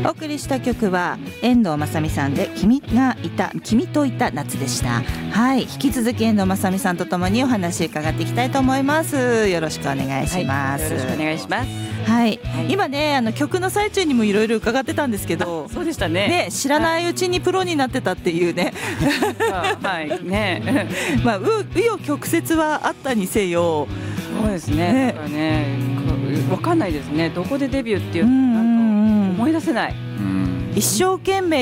お送りした曲は遠藤まさみさんで君といた夏でした。はい、引き続き遠藤まさみさんとともにお話伺っていきたいと思います。よろしくお願いします。 よろしくお願いします。 はい、今ね曲の最中にもいろいろ伺ってたんですけど、 そうでしたね。 知らないうちにプロになってたっていうねはいねまあ紆余曲折はあったにせよ、 そうですね。だからね、分かんないですね。どこでデビューっていうなんか思い出せない。 一生懸命